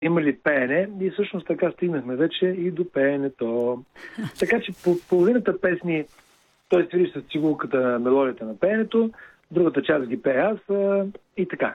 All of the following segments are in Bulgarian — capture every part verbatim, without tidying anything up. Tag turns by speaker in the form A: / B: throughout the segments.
A: има ли пеене, и всъщност така стигнахме вече и до пеенето. Така че по половината песни той свири с цигулката на мелодията на пеенето, другата част ги пее аз а, и така.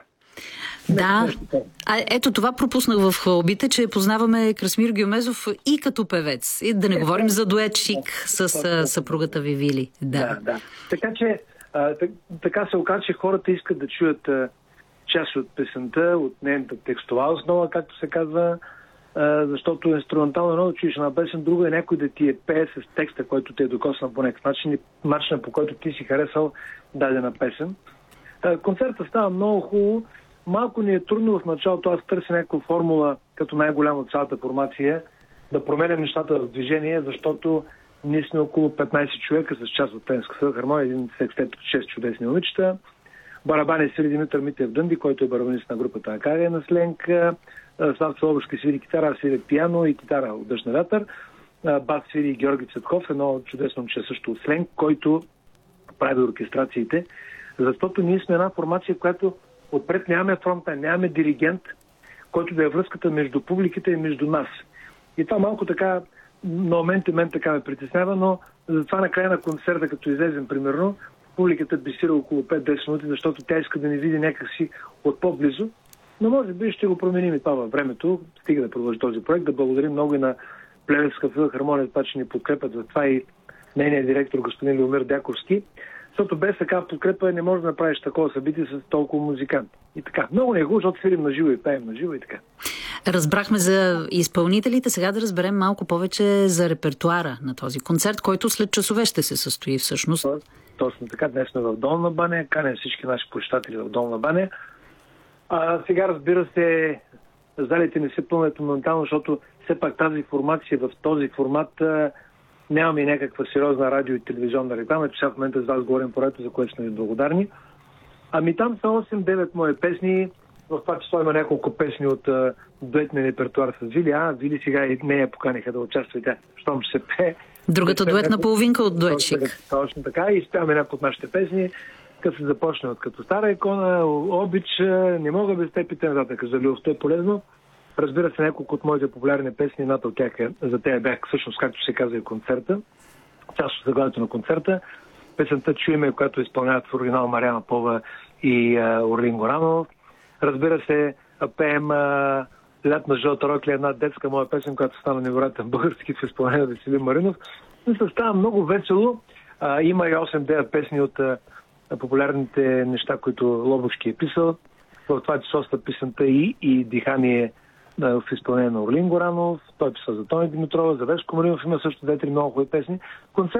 B: Да, а ето това пропуснах в хвалбите, че познаваме Красимир Гюмезов и като певец. И да не говорим за дует шик с съпругата ви Вили. Да,
A: да. да. Така че а, така се оказа, че хората искат да чуят а, част от песента, от нейната текстова основа, както се казва, а, защото инструментално едно да чуеш на песен, друго е някой да ти е пее с текста, който те е докоснал по някакъв начин, начина по който ти си харесал дадена песен. А, концертът става много хубаво. Малко ни е трудно в началото, аз търся някаква формула, като най-голяма от цялата формация, да променям нещата в движение, защото ние сме около петнайсет човека с част от Плевенската филхармония, един секстет от шест чудесни момичета. Барабани свири Димитър Митев Дънди, който е барабанист на групата Акария на Сленк. Славчо Лобушки свири китара, свири пиано и китара от Дъжд на вятър. Бас свири Георги Цветков, едно чудесно момче също от Сленк, който прави оркестрациите. Защото ние сме една формация, която отпред нямаме фронта, нямаме диригент, който да е връзката между публиките и между нас. И това малко така, на моменти мен така ме притеснява, но затова на края на концерта, като излезем примерно, публиката бисира около пет-десет минути, защото тя иска да ни види някакси от по-близо. Но може би ще го променим и това във времето, стига да продължи този проект. Да благодарим много и на Плевенска филхармония, това, че ни подкрепят за това, и нейният директор господин Любомир Дяковски. Защото без такава подкрепа не можеш да направиш такова събитие с толкова музиканти. И така. Много не е хубаво, защото свирим на живо и пеем на живо и така.
B: Разбрахме за изпълнителите. Сега да разберем малко повече за репертуара на този концерт, който след часове ще се състои всъщност.
A: Точно така. Днес сме в Долна баня. Канем всички наши почитатели в Долна баня. А сега, разбира се, залите не се пълнят моментално, защото все пак тази формация в този формат нямаме и някаква сериозна радио и телевизионна реклама, че сега в момента с вас говорим по радио, за което сме ви благодарни. Ами там са осем-девет мои песни, в това число има няколко песни от uh, дуетния репертуар с Вили. А, Вили сега и нея поканиха да участва и тя, щом ще се пее.
B: Другата дуетна няколко... половинка от дует шик.
A: Точно, точно така, и спяваме някои от нашите песни, като се започне от като Стара икона, Обич, Не мога без теб и т.н. За любовта е полезно. Разбира се, няколко от моите популярни песни, над от тях за тея бях, всъщност, както се казва и концерта. Част от заглавието на концерта. Песента "Чуеме", която изпълняват в оригинал Мариана Пова и а, Орлин Горанов. Разбира се, пеем а, "Лятна жълта рокля", една детска моя песен, която стана невероятен български в изпълнение на Веселин Маринов. Мисля, става много весело. А, има и осем-девет песни от а, популярните неща, които Лобушки е писал. В това число са песента и, и "Дихание" в изпълнение на Орлин Горанов. Той писал за Тони Димитрова, за Веско Маринов, има също две-три много хубави песни. Концерт